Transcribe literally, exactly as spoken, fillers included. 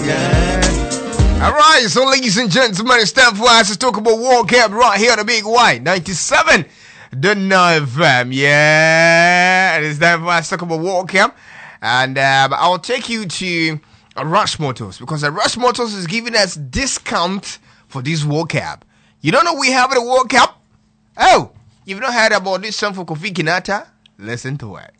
Alright, so ladies and gentlemen, it's time for us to talk about World Cup right here on the Big White ninety-seven the nine F M. Yeah, it is time for us to talk about World Cup. And um, I'll take you to uh, Rush Motors, because uh, Rush Motors is giving us discount for this World Cup. You don't know we have a World Cup? Oh, you've not heard about this song for Kofi Kinata? Listen to it.